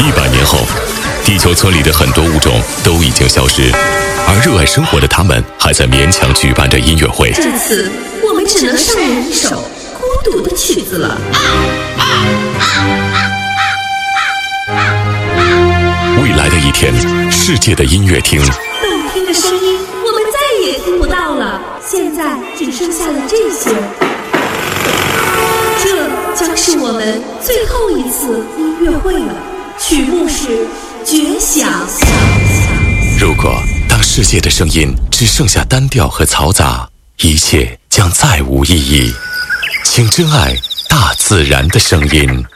100年后，地球村里的很多物种都已经消失，而热爱生活的他们还在勉强举办着音乐会。 这次我们只能上演一首孤独的曲子了。 未来的一天，世界的音乐厅， 动听的声音我们再也听不到了，现在只剩下了这些。这将是我们最后一次音乐会了，曲目是《绝响》。 如果当世界的声音只剩下单调和嘈杂，一切将再无意义。请珍爱大自然的声音。